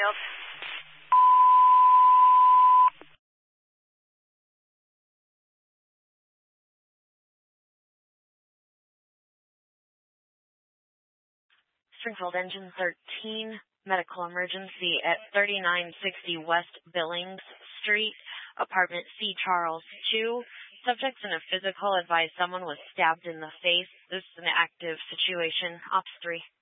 Springfield. Springfield Engine 13, medical emergency at 3960 West Billings Street, apartment C, Charles 2. Subjects in a physical advise someone was stabbed in the face. This is an active situation. Ops 3.